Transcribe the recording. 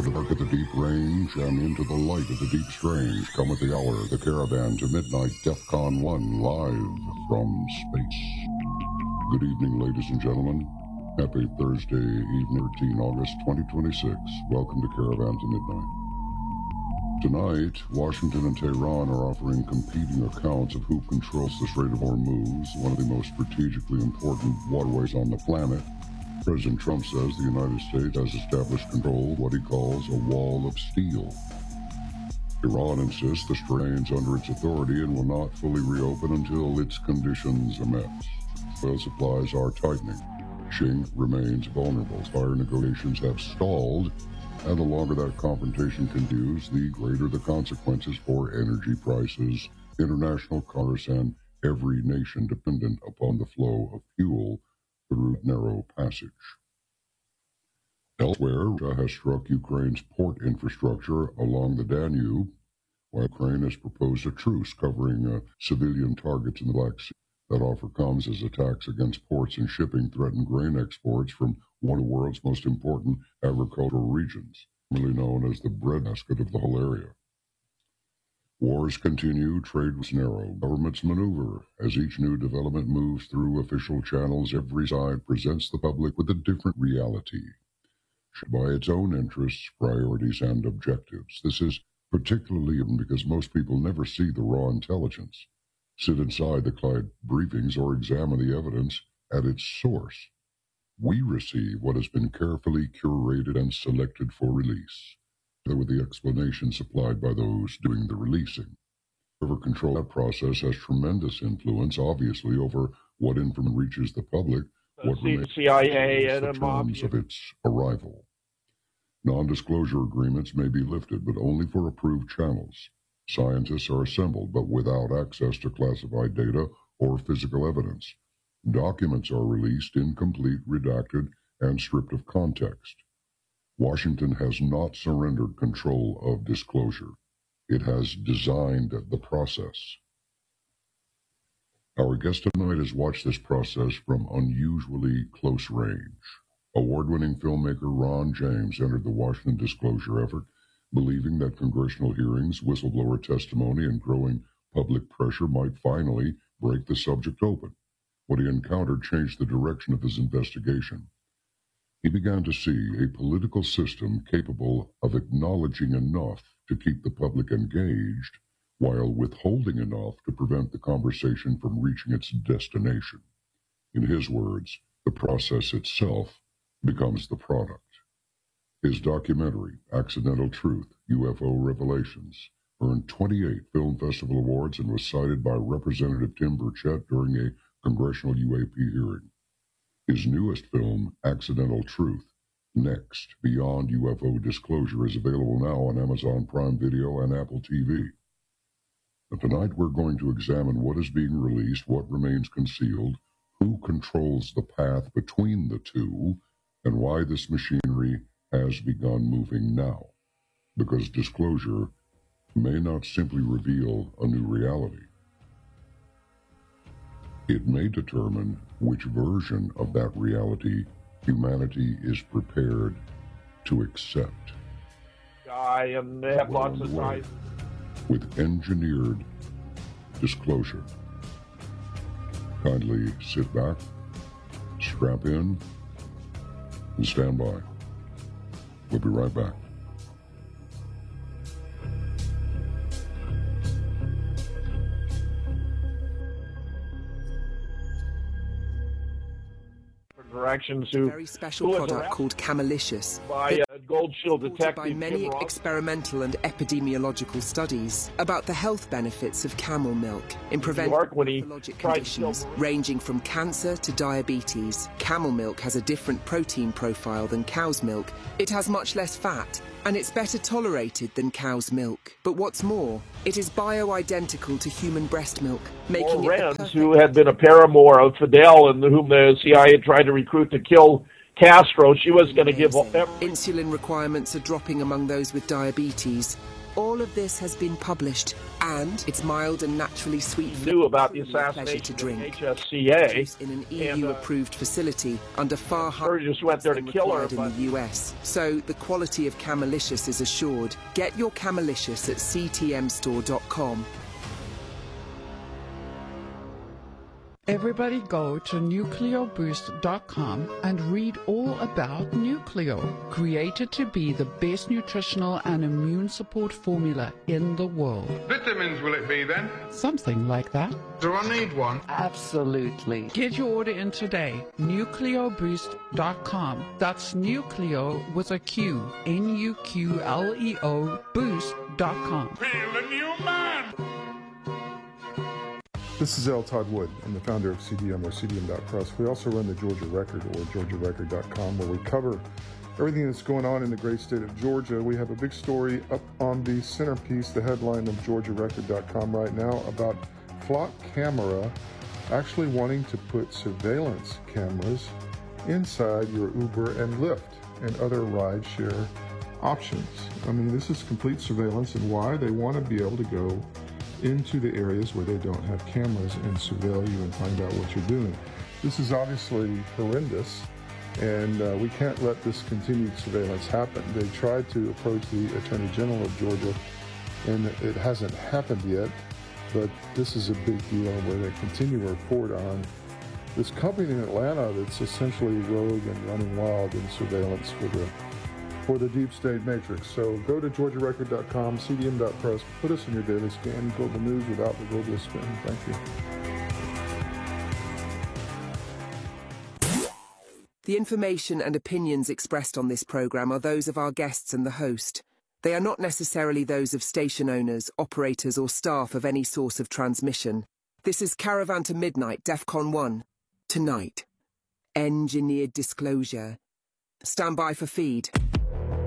the dark of the deep range and into the light of the deep strange. Come at the hour, the caravan to midnight, DEFCON 1, live from space. Good evening, ladies and gentlemen. Happy Thursday evening, 13 August 2026. Welcome to Caravan to Midnight. Tonight, Washington and Tehran are offering competing accounts of who controls the Strait of Hormuz, one of the most strategically important waterways on the planet. President Trump says the United States has established control of what he calls a wall of steel. Iran insists the strait remains under its authority and will not fully reopen until its conditions are met. Oil supplies are tightening. Xi remains vulnerable. Fire negotiations have stalled, and the longer that confrontation continues, the greater the consequences for energy prices, international commerce, and every nation dependent upon the flow of fuel through narrow passage. Elsewhere, Russia has struck Ukraine's port infrastructure along the Danube, while Ukraine has proposed a truce covering civilian targets in the Black Sea. That offer comes as attacks against ports and shipping threaten grain exports from one of the world's most important agricultural regions, commonly known as the breadbasket of the whole area. Wars continue, trade was narrow, governments maneuver. As each new development moves through official channels, every side presents the public with a different reality, shaped by its own interests, priorities, and objectives. This is particularly important because most people never see the raw intelligence, sit inside the client briefings, or examine the evidence at its source. We receive what has been carefully curated and selected for release, with the explanation supplied by those doing the releasing. Whoever controls that process has tremendous influence, obviously, over what information reaches the public, what remains CIA and the a mob. terms of its arrival. Non-disclosure agreements may be lifted, but only for approved channels. Scientists are assembled, but without access to classified data or physical evidence. Documents are released incomplete, redacted, and stripped of context. Washington has not surrendered control of disclosure. It has designed the process. Our guest tonight has watched this process from unusually close range. Award-winning filmmaker Ron James entered the Washington disclosure effort, believing that congressional hearings, whistleblower testimony, and growing public pressure might finally break the subject open. What he encountered changed the direction of his investigation. He began to see a political system capable of acknowledging enough to keep the public engaged while withholding enough to prevent the conversation from reaching its destination. In his words, the process itself becomes the product. His documentary, Accidental Truth, UFO Revelations, earned 28 Film Festival Awards and was cited by Representative Tim Burchett during a congressional UAP hearing. His newest film, Accidental Truth, Next, Beyond UFO Disclosure, is available now on Amazon Prime Video and Apple TV. But tonight we're going to examine what is being released, what remains concealed, who controls the path between the two, and why this machinery has begun moving now. Because disclosure may not simply reveal a new reality. It may determine which version of that reality humanity is prepared to accept. And they have lots of size. With engineered disclosure. Kindly sit back, strap in, and stand by. We'll be right back. Directions A very special product called Camelicious. by Gold Shield detective By many Tim Ross. experimental and epidemiological studies about the health benefits of camel milk in preventing York when he pathologic tried to kill conditions ranging from cancer to diabetes. Camel milk has a different protein profile than cow's milk. It has much less fat, and it's better tolerated than cow's milk. But what's more, it is bioidentical to human breast milk, making it the Renz, perfect who had been a paramour of Fidel and whom the CIA had tried to recruit to kill Castro, she was going to give Insulin requirements are dropping among those with diabetes. All of this has been published, and its mild and naturally sweet Knew about the pleasure to assassination drink. of HSCA. Produced in an EU-approved facility under far higher Sturgis went there to than kill her, required in the US. So the quality of Camalicious is assured. Get your Camalicious at ctmstore.com. Everybody go to nucleoboost.com and read all about Nucleo, created to be the best nutritional and immune support formula in the world. Vitamins will it be then? Something like that. Do I need one? Absolutely. Get your order in today. Nucleoboost.com. That's Nucleo with a Q. Nucleo boost.com. Feel the new man! This is L. Todd Wood. I'm the founder of CDM or CDM.Press. We also run the Georgia Record or GeorgiaRecord.com, where we cover everything that's going on in the great state of Georgia. We have a big story up on the centerpiece, the headline of GeorgiaRecord.com right now, about Flock Camera actually wanting to put surveillance cameras inside your Uber and Lyft and other rideshare options. I mean, this is complete surveillance, and why? They want to be able to go into the areas where they don't have cameras and surveil you and find out what you're doing. This is obviously horrendous, and we can't let this continued surveillance happen. They tried to approach the Attorney General of Georgia, and it hasn't happened yet, but this is a big deal where they continue to report on this company in Atlanta that's essentially rogue and running wild in surveillance for the deep state matrix. So go to GeorgiaRecord.com, CDM.Press, put us in your daily scan, global news without the globalist spin. Thank you. The information and opinions expressed on this program are those of our guests and the host. They are not necessarily those of station owners, operators, or staff of any source of transmission. This is Caravan to Midnight, DEFCON 1. Tonight. Engineered disclosure. Stand by for feed.